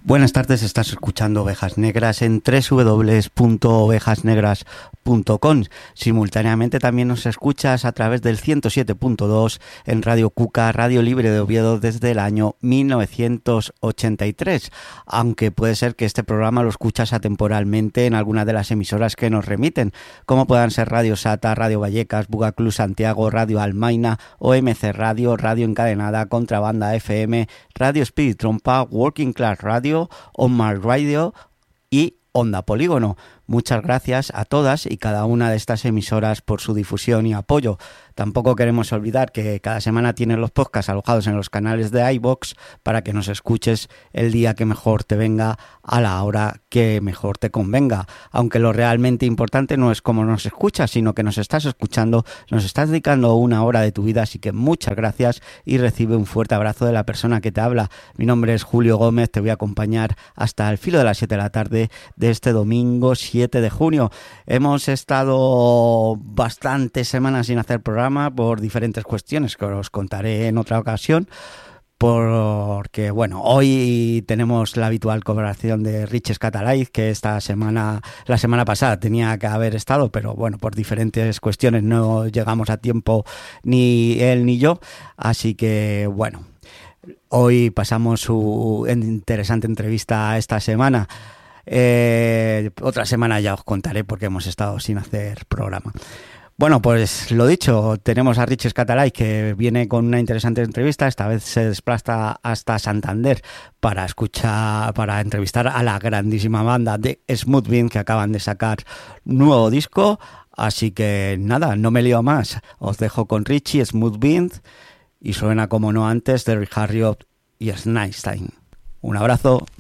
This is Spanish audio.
Buenas tardes, estás escuchando Ovejas Negras en www.ovejasnegras.com. Simultáneamente también nos escuchas a través del 107.2 en Radio Cuca, Radio Libre de Oviedo desde el año 1983, aunque puede ser que este programa lo escuchas atemporalmente en alguna de las emisoras que nos remiten, como puedan ser Radio Sata, Radio Vallecas, Bugaclub Santiago, Radio Almaina, OMC Radio, Radio Encadenada, Contrabanda FM, Radio Spirit Trompa, Working Class Radio, On My Radio y Onda Polígono. Muchas gracias a todas y cada una de estas emisoras por su difusión y apoyo. Tampoco queremos olvidar que cada semana tienen los podcasts alojados en los canales de iVoox para que nos escuches el día que mejor te venga, a la hora que mejor te convenga. Aunque lo realmente importante no es cómo nos escuchas, sino que nos estás escuchando, nos estás dedicando una hora de tu vida, así que muchas gracias y recibe un fuerte abrazo de la persona que te habla. Mi nombre es Julio Gómez, te voy a acompañar hasta el filo de las 7 de la tarde de este domingo 7 de junio. Hemos estado bastantes semanas sin hacer programa por diferentes cuestiones que os contaré en otra ocasión, porque bueno, hoy tenemos la habitual colaboración de Riches Catalaiz, que la semana pasada tenía que haber estado, pero bueno, por diferentes cuestiones no llegamos a tiempo ni él ni yo, así que bueno, hoy pasamos su interesante entrevista esta semana. Otra semana ya os contaré porque hemos estado sin hacer programa. Bueno, pues lo dicho, tenemos a Riches Catalaiz, que viene con una interesante entrevista. Esta vez se desplaza hasta Santander para entrevistar a la grandísima banda de Smooth Beans, que acaban de sacar nuevo disco. Así que nada, no me lío más. Os dejo con Richie, Smooth Beans, y suena como no antes de Rick Harriott y Sneinstein. Un abrazo.